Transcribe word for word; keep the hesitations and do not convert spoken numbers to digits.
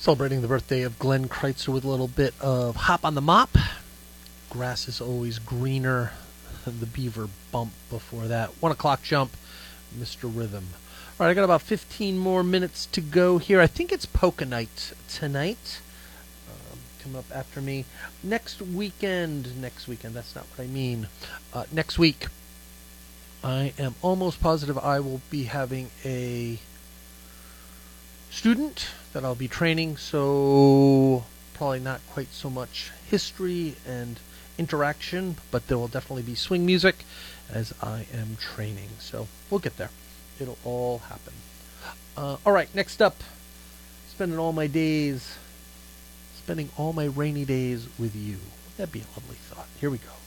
Celebrating the birthday of Glenn Kreitzer with a little bit of Hop on the Mop. Grass is always greener. The Beaver Bump before that. One o'clock jump, Mister Rhythm. All right, I got about fifteen more minutes to go here. I think it's Polka Night tonight. Um, come up after me. Next weekend, next weekend, that's not what I mean. Uh, next week, I am almost positive I will be having a student that I'll be training, so probably not quite so much history and interaction, but there will definitely be swing music as I am training. So we'll get there. It'll all happen. Uh, all right, next up, spending all my days, spending all my rainy days with you. That'd be a lovely thought. Here we go.